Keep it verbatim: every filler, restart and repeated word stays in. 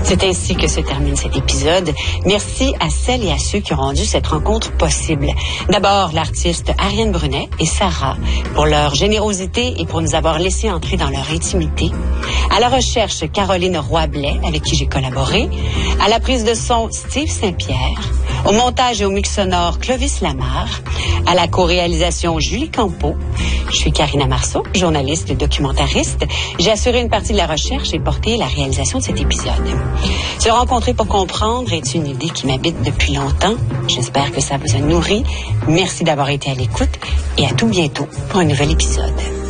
C'est ainsi que se termine cet épisode. Merci à celles et à ceux qui ont rendu cette rencontre possible. D'abord, l'artiste Ariane Brunet et Sarah, pour leur générosité et pour nous avoir laissé entrer dans leur intimité. À la recherche, Caroline Roy-Blais, avec qui j'ai collaboré. À la prise de son, Steve Saint-Pierre. Au montage et au mix sonore, Clovis Lamarre. À la co-réalisation, Julie Campeau. Je suis Karina Marceau, journaliste et documentariste. J'ai assuré une partie de la recherche et porté la réalisation de cet épisode. Se rencontrer pour comprendre est une idée qui m'habite depuis longtemps. J'espère que ça vous a nourri. Merci d'avoir été à l'écoute et à tout bientôt pour un nouvel épisode.